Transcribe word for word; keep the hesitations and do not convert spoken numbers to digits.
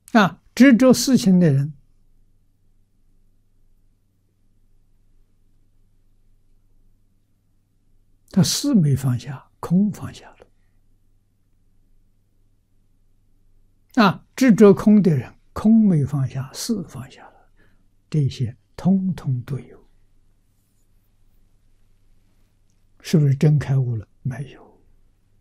啊，执着事情的人，他事没放下，空放下了。啊，执着空的人，空没放下，事放下了，这些通通都有。是不是真开悟了？没有。